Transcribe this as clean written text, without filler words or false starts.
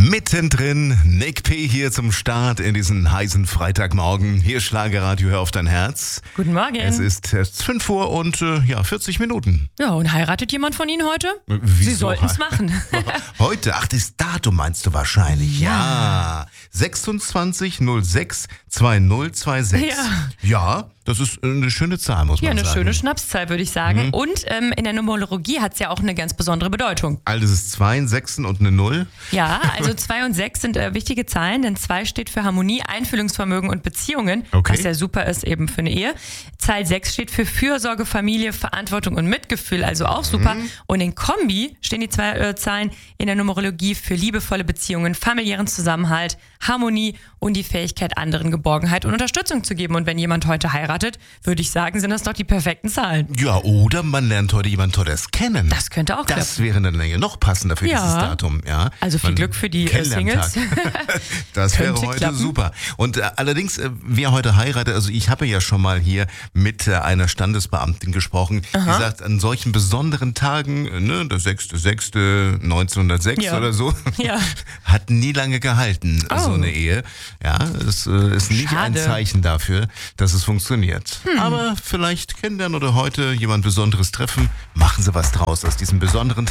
Mittendrin, Nick P. hier zum Start in diesen heißen Freitagmorgen. Hier Schlagerradio, hör auf dein Herz. Guten Morgen. Es ist 5 Uhr und 40 Minuten. Ja, und heiratet jemand von Ihnen heute? Wieso? Sie sollten es machen. Heute? Ach, das Datum meinst du wahrscheinlich. Ja. 26.06.2026. Ja, das ist eine schöne Zahl, muss man sagen. Ja, eine schöne Schnapszahl, würde ich sagen. Und in der Numerologie hat es ja auch eine ganz besondere Bedeutung. Also es ist 2, ein 6 und eine 0. Ja, also 2 und 6 sind wichtige Zahlen, denn 2 steht für Harmonie, Einfühlungsvermögen und Beziehungen, was ja super ist eben für eine Ehe. Zahl 6 steht für Fürsorge, Familie, Verantwortung und Mitgefühl, also auch super. Und in Kombi stehen die zwei Zahlen in der Numerologie für liebevolle Beziehungen, familiären Zusammenhalt, Harmonie und die Fähigkeit, anderen Geborgenheit und Unterstützung zu geben. Und wenn jemand heute heiratet, würde ich sagen, sind das doch die perfekten Zahlen. Ja, oder man lernt heute jemand Tolles kennen. Das könnte auch klappen. Das wäre eine Länge noch passender für dieses Datum. Ja. Also viel Glück für die Singles. Das wäre heute klappen. Super. Und allerdings, wer heute heiratet, also ich habe ja schon mal hier mit einer Standesbeamtin gesprochen, die sagt, an solchen besonderen Tagen, ne, der 6.6.1906 oder so, hat nie lange gehalten, so eine Ehe. Ja, das ist nicht ein Zeichen dafür, dass es funktioniert. Aber vielleicht kennenlernen oder heute jemand Besonderes treffen, machen Sie was draus aus diesem besonderen